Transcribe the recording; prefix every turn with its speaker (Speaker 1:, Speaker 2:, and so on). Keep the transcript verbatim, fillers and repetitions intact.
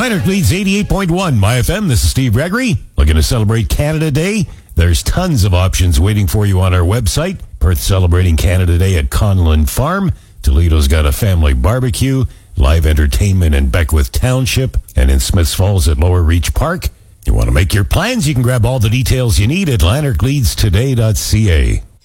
Speaker 1: Lanark leads eighty-eight point one My F M. This is Steve Gregory. Looking to celebrate Canada Day? There's tons of options waiting for you on our website. Perth celebrating Canada Day at Conlon Farm. Toledo's got a family barbecue. Live entertainment in Beckwith Township and in Smiths Falls at Lower Reach Park. You want to make your plans? You can grab all the details you need at lanark leads today dot c a.